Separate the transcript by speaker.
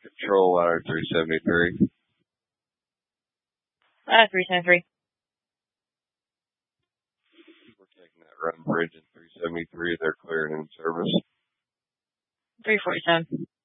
Speaker 1: Control ladder 373.
Speaker 2: 373.
Speaker 1: We're taking that run bridge in 373. They're clearing in service.
Speaker 2: 347.